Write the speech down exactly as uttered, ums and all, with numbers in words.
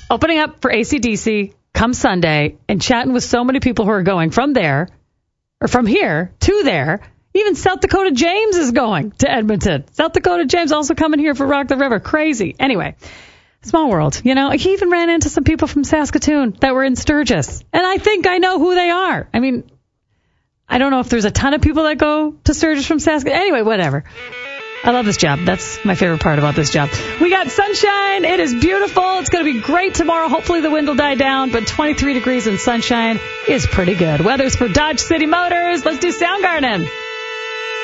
opening up for A C D C come Sunday and chatting with so many people who are going from there, or from here to there. Even South Dakota James is going to Edmonton. South Dakota James also coming here for Rock the River. Crazy. Anyway, small world. You know, he even ran into some people from Saskatoon that were in Sturgis. And I think I know who they are. I mean, I don't know if there's a ton of people that go to Sturgis from Saskatoon. Anyway, whatever. I love this job. That's my favorite part about this job. We got sunshine. It is beautiful. It's going to be great tomorrow. Hopefully the wind will die down, but twenty-three degrees and sunshine is pretty good. Weather's for Dodge City Motors. Let's do Soundgarden.